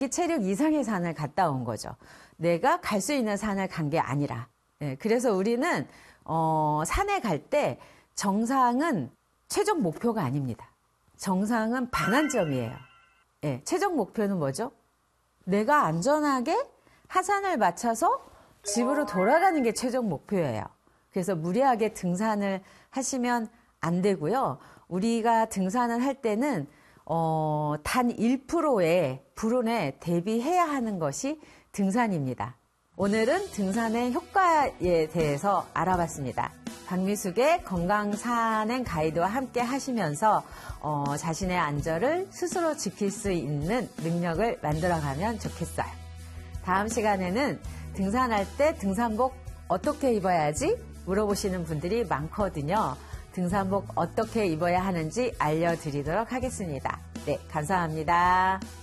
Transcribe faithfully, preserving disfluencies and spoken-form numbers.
체력 이상의 산을 갔다 온 거죠. 내가 갈 수 있는 산을 간 게 아니라. 예, 그래서 우리는 어, 산에 갈 때 정상은 최종 목표가 아닙니다. 정상은 반환점이에요. 예, 최종 목표는 뭐죠? 내가 안전하게 하산을 마쳐서 집으로 돌아가는 게 최종 목표예요. 그래서 무리하게 등산을 하시면 안 되고요. 우리가 등산을 할 때는 어, 단 일 퍼센트의 불운에 대비해야 하는 것이 등산입니다. 오늘은 등산의 효과에 대해서 알아봤습니다. 박미숙의 건강 산행 가이드와 함께 하시면서 어, 자신의 안전을 스스로 지킬 수 있는 능력을 만들어가면 좋겠어요. 다음 시간에는 등산할 때 등산복 어떻게 입어야지 물어보시는 분들이 많거든요. 등산복 어떻게 입어야 하는지 알려드리도록 하겠습니다. 네, 감사합니다.